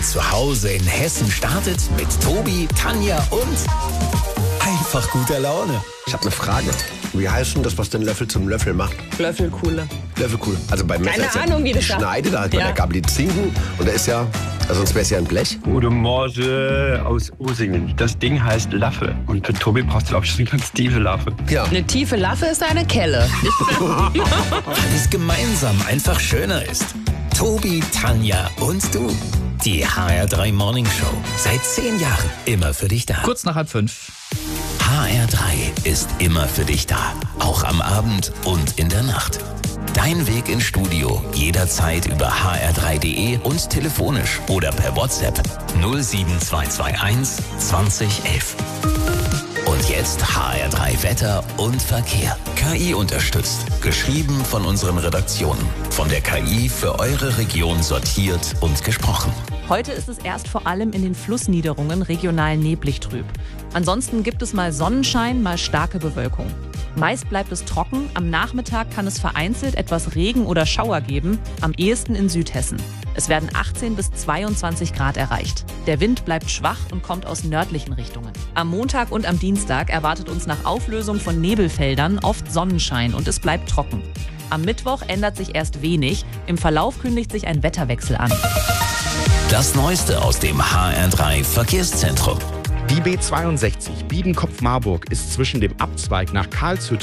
Zuhause in Hessen startet mit Tobi, Tanja und einfach guter Laune. Ich habe eine Frage. Wie heißt denn das, was den Löffel zum Löffel macht? Löffelkuhle. Löffelkuhl. Also beim Messer Keine Ahnung, wie das sagt. schneidet, da hat man der Gabel die Zinken und da ist ja, also sonst wäre es ja ein Blech. Gute Morgen aus Usingen. Das Ding heißt Laffe. Und für Tobi brauchst du, glaube ich, eine ganz tiefe Laffe. Ja. Eine tiefe Laffe ist eine Kelle. Weil es gemeinsam einfach schöner ist. Tobi, Tanja und du. Die HR3 Morning Show. Seit 10 Jahren immer für dich da. Kurz nach 4:30. HR3 ist immer für dich da. Auch am Abend und in der Nacht. Dein Weg ins Studio jederzeit über hr3.de und telefonisch oder per WhatsApp 07221 2011. Und jetzt HR3 Wetter und Verkehr. KI unterstützt. Geschrieben von unseren Redaktionen. Von der KI für eure Region sortiert und gesprochen. Heute ist es erst vor allem in den Flussniederungen regional neblig trüb. Ansonsten gibt es mal Sonnenschein, mal starke Bewölkung. Meist bleibt es trocken, am Nachmittag kann es vereinzelt etwas Regen oder Schauer geben, am ehesten in Südhessen. Es werden 18 bis 22 Grad erreicht. Der Wind bleibt schwach und kommt aus nördlichen Richtungen. Am Montag und am Dienstag erwartet uns nach Auflösung von Nebelfeldern oft Sonnenschein und es bleibt trocken. Am Mittwoch ändert sich erst wenig, im Verlauf kündigt sich ein Wetterwechsel an. Das Neueste aus dem HR3 Verkehrszentrum. Die B62 Biedenkopf-Marburg ist zwischen dem Abzweig nach Karlshütte